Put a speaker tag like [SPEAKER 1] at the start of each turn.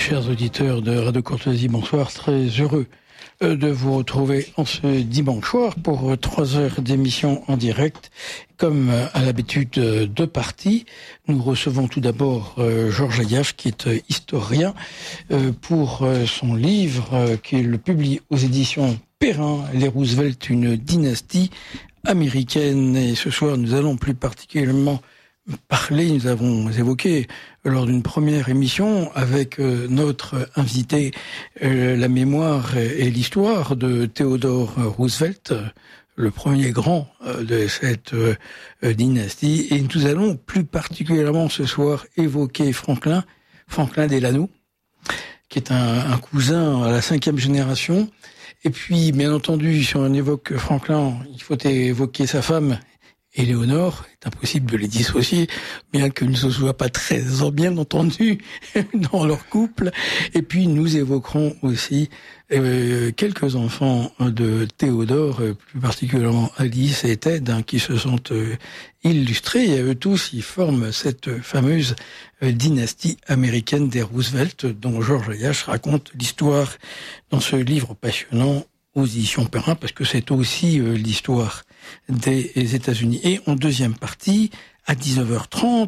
[SPEAKER 1] chers auditeurs de Radio Courtoisie, bonsoir. Très heureux de vous retrouver en ce dimanche soir pour 3 heures d'émission en direct. Comme à l'habitude, 2 parties. Nous recevons tout d'abord Georges Ayache, qui est historien, pour son livre qu'il publie aux éditions Perrin, Les Roosevelt, une dynastie américaine. Et ce soir, nous allons plus particulièrement nous avons évoqué lors d'une première émission avec notre invité la mémoire et l'histoire de Theodore Roosevelt, le premier grand de cette dynastie. Et nous allons plus particulièrement ce soir évoquer Franklin Delano, qui est un cousin à la 5e génération. Et puis, bien entendu, si on évoque Franklin, il faut évoquer sa femme, Éléonore. C'est impossible de les dissocier, bien que ne se soient pas très bien entendu dans leur couple. Et puis nous évoquerons aussi quelques enfants de Théodore, plus particulièrement Alice et Ted, qui se sont illustrés. Et eux tous, ils forment cette fameuse dynastie américaine des Roosevelt, dont Georges Ayache raconte l'histoire dans ce livre passionnant aux éditions Perrin, parce que c'est aussi l'histoire des États-Unis. Et en deuxième partie, à 19h30,